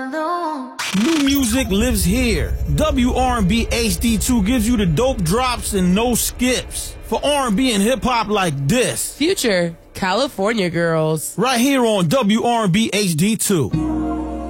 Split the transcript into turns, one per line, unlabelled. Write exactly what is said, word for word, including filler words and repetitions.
New music lives here. W R and B H D two gives you the dope drops and no skips. For R and B and hip hop like this.
Future, California Girls.
Right here on W R and B H D two.